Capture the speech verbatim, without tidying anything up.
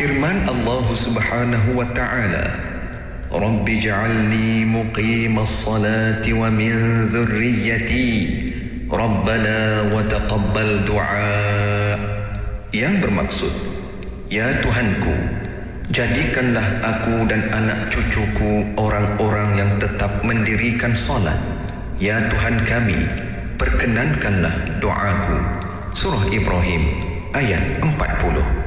Firman Allah Subhanahu wa taala, Rabbi ja'alni muqimas salati wa min dhurriyyati Rabbana wa taqabbal du'a. Yang bermaksud, ya Tuhanku, jadikanlah aku dan anak cucuku orang-orang yang tetap mendirikan salat. Ya Tuhan kami, perkenankanlah doaku. Surah Ibrahim ayat empat puluh.